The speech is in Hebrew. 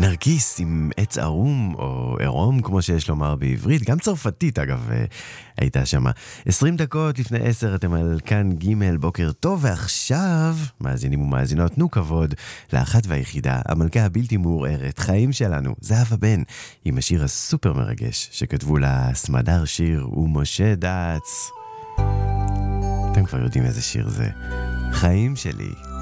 נרקיס עם עץ ערום, או עירום, כמו שיש לומר בעברית, גם צרפתית אגב, הייתה שמה. 20 דקות לפני 10 אתם על כאן ג' בוקר טוב, ועכשיו, מאזינים ומאזינות, תנו כבוד לאחת והיחידה, המלכה הבלתי מעורערת, חיים שלנו, זהבה בן, עם השיר הסופר מרגש, שכתבו לה סמדר שיר ומשה דץ. אתם כבר יודעים איזה שיר זה. חיים שלי.